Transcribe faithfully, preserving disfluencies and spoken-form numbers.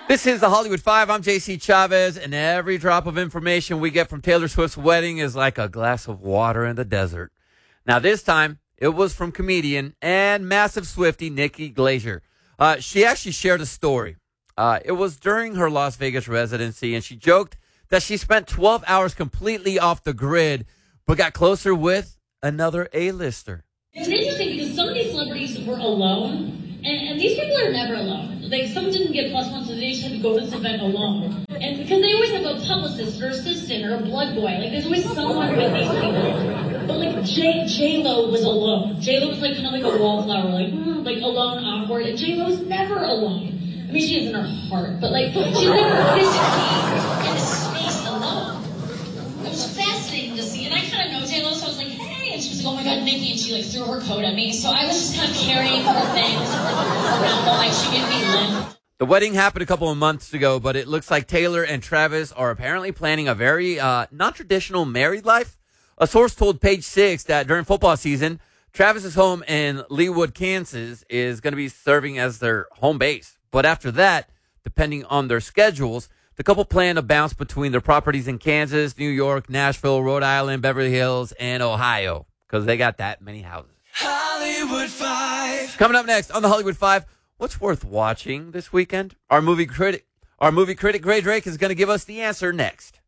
This is the Hollywood Five. I'm J C Chavez, and every drop of information we get from Taylor Swift's wedding is like a glass of water in the desert. Now, this time, it was from comedian and massive Swiftie Nikki Glaser. Uh, she actually shared a story. Uh, it was during her Las Vegas residency, and she joked that she spent twelve hours completely off the grid, but got closer with another A-lister. It's interesting because some of these celebrities were alone, and, and these people are never alone. Like, some didn't get plus one, so they just had to go to this event alone. And because they always have a publicist or assistant or a blood boy. Like, there's always someone with these people. But, like, J- J-Lo was alone. J-Lo was, like, kind of like a wallflower, like, mm, like, alone, awkward. And J-Lo's never alone. I mean, she is in her heart, but, like, she's never physically in a space alone. It was fascinating to see. And I kind of know J-Lo, so I was like, hey. And she was like, oh, my God, Nikki. And she, like, threw her coat at me. So I was just kind of carrying her things around, like, she gave me limp. The wedding happened a couple of months ago, but it looks like Taylor and Travis are apparently planning a very uh, non-traditional married life. A source told Page Six that during football season, Travis's home in Leawood, Kansas, is going to be serving as their home base. But after that, depending on their schedules, the couple plan to bounce between their properties in Kansas, New York, Nashville, Rhode Island, Beverly Hills, and Ohio, because they got that many houses. Hollywood Five. Coming up next on the Hollywood Five, what's worth watching this weekend? Our movie critic, our movie critic, Gray Drake, is going to give us the answer next.